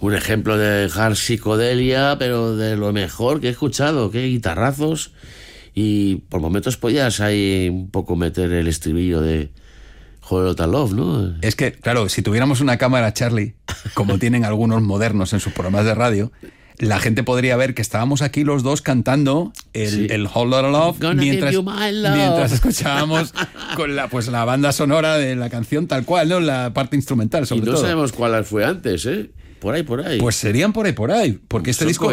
un ejemplo de hard psicodelia, pero de lo mejor que he escuchado. Qué guitarrazos. Y por momentos podías ahí un poco meter el estribillo de Whole Lotta Love, ¿no? Es que, claro, si tuviéramos una cámara, Charlie, como tienen algunos modernos en sus programas de radio, la gente podría ver que estábamos aquí los dos cantando el Whole Lotta Love mientras escuchábamos con la banda sonora de la canción tal cual, ¿no? La parte instrumental, sobre todo. Y no sabemos cuál fue antes, ¿eh? Por ahí. Pues serían por ahí, porque este disco